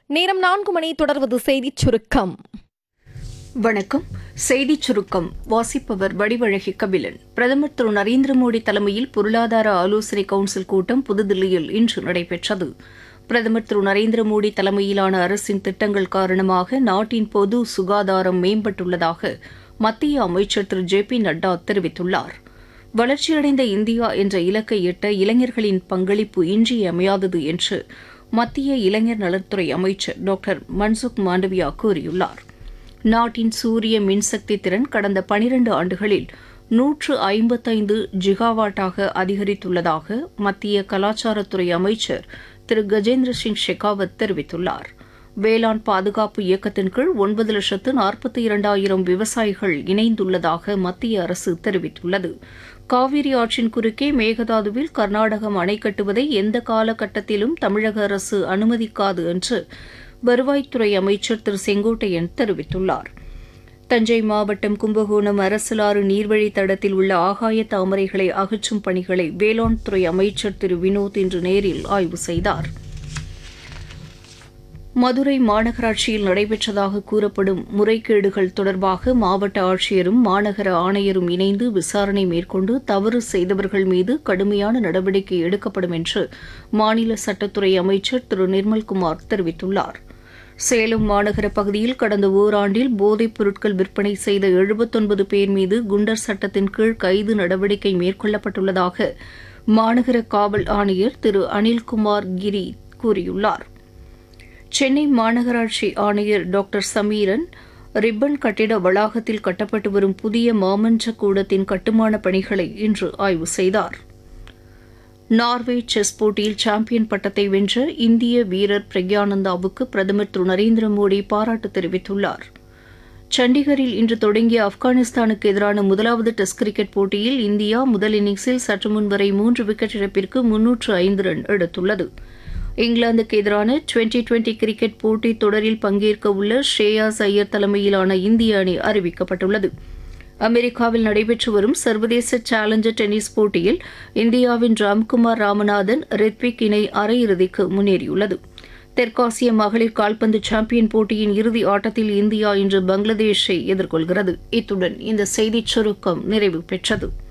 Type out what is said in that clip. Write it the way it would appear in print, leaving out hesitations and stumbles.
நேரம் 4 மணி. தொடர்வது செய்திச் சுருக்கம். வணக்கம். செய்திச் சுருக்கம் வாசிப்பவர் வடிவழகி கபிலன். பிரதமர் திரு நரேந்திர மோடி தலைமையில் பொருளாதார ஆலோசனை கவுன்சில் கூட்டம் புதுதில்லியில் இன்று நடைபெற்றது. பிரதமர் திரு நரேந்திர மோடி தலைமையிலான அரசின் திட்டங்கள் காரணமாக நாட்டின் பொது சுகாதாரம் மேம்பட்டுள்ளதாக மத்திய அமைச்சர் திரு ஜே.பி. நட்டா தெரிவித்துள்ளார். வளர்ச்சியடைந்த இந்தியா என்ற இலக்கை எட்ட இளைஞர்களின் பங்களிப்பு இன்றியமையாதது என்று மத்திய இளைஞர் நலத்துறை அமைச்சர் டாக்டர் மன்சுக் மாண்டவியா கூறியுள்ளார். நாட்டின் சூரிய மின்சக்தி திறன் கடந்த 12 ஆண்டுகளில் 155 ஜிகாவாட்டாக அதிகரித்துள்ளதாக மத்திய கலாச்சாரத்துறை அமைச்சர் திரு கஜேந்திர சிங் ஷெகாவத் தெரிவித்துள்ளார். வேளாண் பாதுகாப்பு இயக்கத்தின் கீழ் 9,42,000 விவசாயிகள் இணைந்துள்ளதாக மத்திய அரசு தெரிவித்துள்ளது. காவிரி ஆற்றின் குறுக்கே மேகதாதுவில் கர்நாடகம் அணை கட்டுவதை எந்த காலகட்டத்திலும் தமிழக அரசு அனுமதிக்காது என்று வருவாய்த்துறை அமைச்சர் திரு செங்கோட்டையன் தெரிவித்துள்ளார். தஞ்சை மாவட்டம் கும்பகோணம் அரசலாறு நீர்வழித் தடத்தில் உள்ள ஆகாய தாமரைகளை அகற்றும் பணிகளை வேளாண் துறை அமைச்சர் திரு வினோத் இன்று நேரில் ஆய்வு செய்தார். மதுரை மாநகராட்சியில் நடைபெற்றதாக கூறப்படும் முறைகேடுகள் தொடர்பாக மாவட்ட ஆட்சியரும் மாநகர ஆணையரும் இணைந்து விசாரணை மேற்கொண்டு தவறு செய்தவர்கள் மீது கடுமையான நடவடிக்கை எடுக்கப்படும் என்று மாநில சட்டத்துறை அமைச்சர் திரு நிர்மல்குமார் தெரிவித்துள்ளார். சேலம் மாநகர பகுதியில் கடந்த ஓராண்டில் போதைப் பொருட்கள் விற்பனை செய்த 79 பேர் மீது குண்டர் சட்டத்தின் கீழ் கைது நடவடிக்கை மேற்கொள்ளப்பட்டுள்ளதாக மாநகர காவல் ஆணையர் திரு அனில்குமார் கிரி கூறியுள்ளார். சென்னை மாநகராட்சி ஆணையர் டாக்டர் சமீரன் ரிப்பன் கட்டிட வளாகத்தில் கட்டப்பட்டு வரும் புதிய மாமன்ற கூடத்தின் கட்டுமான பணிகளை இன்று ஆய்வு செய்தார். நார்வே செஸ் போட்டியில் சாம்பியன் பட்டத்தை வென்ற இந்திய வீரர் பிரக்யானந்தாவுக்கு பிரதமர் திரு நரேந்திர மோடி பாராட்டு தெரிவித்துள்ளார். சண்டிகரில் இன்று தொடங்கிய ஆப்கானிஸ்தானுக்கு எதிரான முதலாவது டெஸ்ட் கிரிக்கெட் போட்டியில் இந்தியா முதல் இன்னிங்ஸில் சற்று முன்வரை 3 விக்கெட் இழப்பிற்கு 305 ரன் எடுத்துள்ளது. இங்கிலாந்துக்கு எதிரான டுவெண்டி கிரிக்கெட் போட்டித் தொடரில் பங்கேற்க உள்ள ஷ்ரேயாஸ் ஐயர் தலைமையிலான இந்திய அணி அறிவிக்கப்பட்டுள்ளது. அமெரிக்காவில் நடைபெற்று வரும் சர்வதேச சேலஞ்சர் டென்னிஸ் போட்டியில் இந்தியாவின் ராம்குமார் ராமநாதன் ரித்விக் இணை அரையிறுதிக்கு முன்னேறியுள்ளது. தெற்காசிய மகளிர் கால்பந்து சாம்பியன் போட்டியின் இறுதி ஆட்டத்தில் இந்தியா இன்று பங்களாதேஷை எதிர்கொள்கிறது. இத்துடன் இந்த செய்திச் சுருக்கம் நிறைவு பெற்றது.